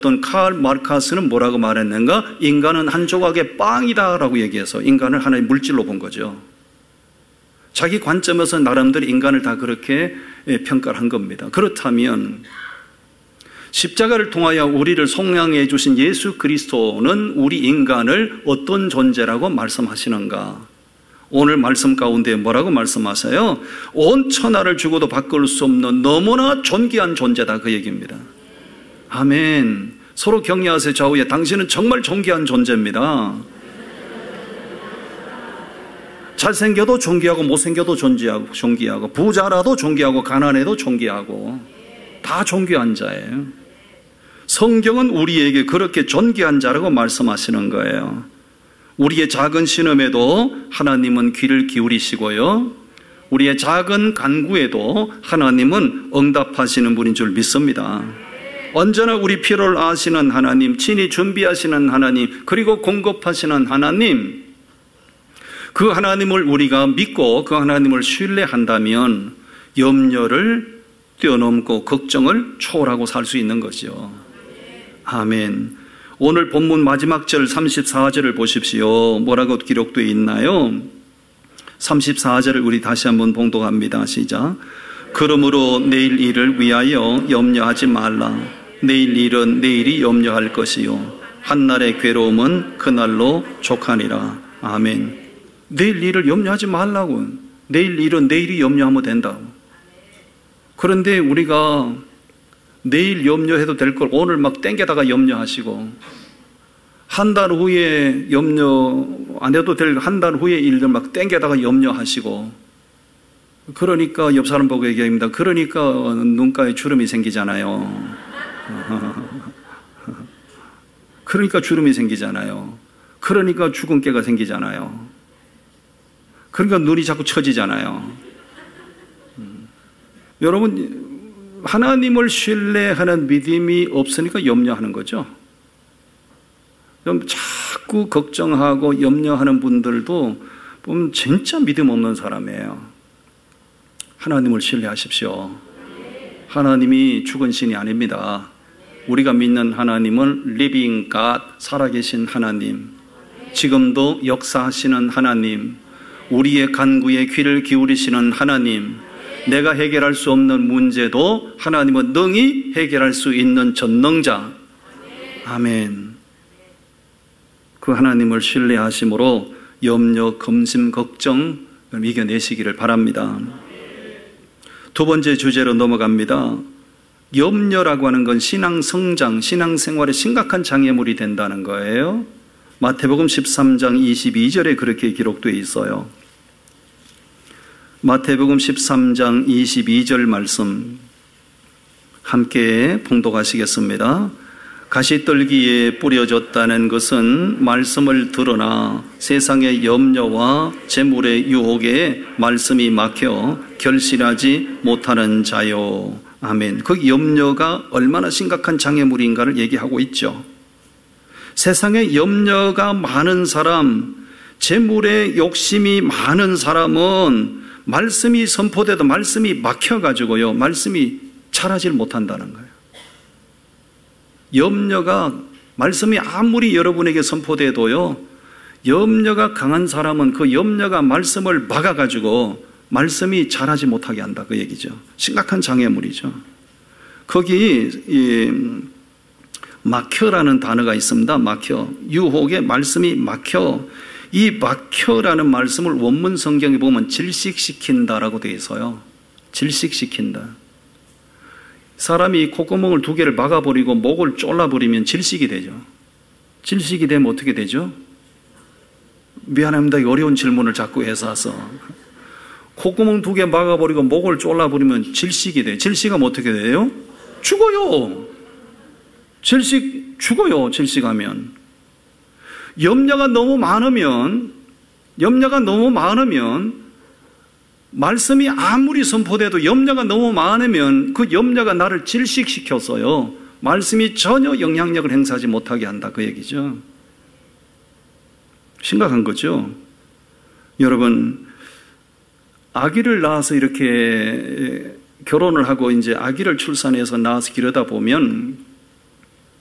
칼 마르크스는 뭐라고 말했는가? 인간은 한 조각의 빵이다라고 얘기해서 인간을 하나의 물질로 본 거죠. 자기 관점에서 나름대로 인간을 다 그렇게 평가를 한 겁니다. 그렇다면 십자가를 통하여 우리를 속량해 주신 예수 그리스도는 우리 인간을 어떤 존재라고 말씀하시는가? 오늘 말씀 가운데 뭐라고 말씀하세요? 온 천하를 주고도 바꿀 수 없는 너무나 존귀한 존재다, 그 얘기입니다. 아멘. 서로 격려하세요. 좌우에. 당신은 정말 존귀한 존재입니다. 잘생겨도 존귀하고 못생겨도 존귀하고 부자라도 존귀하고 가난해도 존귀하고 다 존귀한 자예요. 성경은 우리에게 그렇게 존귀한 자라고 말씀하시는 거예요. 우리의 작은 신음에도 하나님은 귀를 기울이시고요, 우리의 작은 간구에도 하나님은 응답하시는 분인 줄 믿습니다. 언제나 우리 필요를 아시는 하나님, 친히 준비하시는 하나님, 그리고 공급하시는 하나님, 그 하나님을 우리가 믿고 그 하나님을 신뢰한다면 염려를 뛰어넘고 걱정을 초월하고 살 수 있는 것이요. 아멘. 오늘 본문 마지막 절 34절을 보십시오. 뭐라고 기록되어 있나요? 34절을 우리 다시 한번 봉독합니다. 시작. 그러므로 내일 일을 위하여 염려하지 말라. 내일 일은 내일이 염려할 것이요 한날의 괴로움은 그날로 족하니라. 아멘. 내일 일을 염려하지 말라고. 내일 일은 내일이 염려하면 된다고. 그런데 우리가 내일 염려해도 될 걸 오늘 막 땡겨다가 염려하시고, 한 달 후에 염려 안 해도 될 한 달 후의 일들 막 땡겨다가 염려하시고, 그러니까 옆 사람 보고 얘기합니다. 그러니까 눈가에 주름이 생기잖아요. 그러니까 주름이 생기잖아요. 그러니까 주근깨가 생기잖아요. 그러니까 눈이 자꾸 처지잖아요. 여러분, 하나님을 신뢰하는 믿음이 없으니까 염려하는 거죠. 자꾸 걱정하고 염려하는 분들도 보면 진짜 믿음 없는 사람이에요. 하나님을 신뢰하십시오. 하나님이 죽은 신이 아닙니다. 우리가 믿는 하나님은 living God, 살아계신 하나님, 지금도 역사하시는 하나님, 우리의 간구에 귀를 기울이시는 하나님, 내가 해결할 수 없는 문제도 하나님은 능히 해결할 수 있는 전능자. 아멘. 그 하나님을 신뢰하심으로 염려, 검심, 걱정을 이겨내시기를 바랍니다. 두 번째 주제로 넘어갑니다. 염려라고 하는 건 신앙 성장, 신앙 생활에 심각한 장애물이 된다는 거예요. 마태복음 13장 22절에 그렇게 기록되어 있어요. 마태복음 13장 22절 말씀 함께 봉독하시겠습니다. 가시떨기에 뿌려졌다는 것은 말씀을 들으나 세상의 염려와 재물의 유혹에 말씀이 막혀 결실하지 못하는 자요. 아멘. 그 염려가 얼마나 심각한 장애물인가를 얘기하고 있죠. 세상에 염려가 많은 사람, 재물의 욕심이 많은 사람은 말씀이 선포돼도 말씀이 막혀가지고요, 말씀이 자라질 못한다는 거예요. 염려가, 말씀이 아무리 여러분에게 선포돼도요, 염려가 강한 사람은 그 염려가 말씀을 막아가지고 말씀이 자라지 못하게 한다, 그 얘기죠. 심각한 장애물이죠. 거기 막혀라는 단어가 있습니다. 막혀. 유혹에 말씀이 막혀. 이 막혀라는 말씀을 원문 성경에 보면 질식시킨다라고 되어 있어요. 질식시킨다. 사람이 콧구멍을 두 개를 막아버리고 목을 졸라버리면 질식이 되죠. 질식이 되면 어떻게 되죠? 미안합니다. 어려운 질문을 자꾸 해서 콧구멍 두 개 막아버리고 목을 졸라버리면 질식이 돼요. 질식하면 어떻게 돼요? 죽어요. 죽어요. 질식하면. 염려가 너무 많으면 말씀이 아무리 선포돼도 염려가 너무 많으면 그 염려가 나를 질식시켜서요, 말씀이 전혀 영향력을 행사하지 못하게 한다, 그 얘기죠. 심각한 거죠. 여러분, 아기를 낳아서 이렇게 결혼을 하고 이제 아기를 출산해서 낳아서 기르다 보면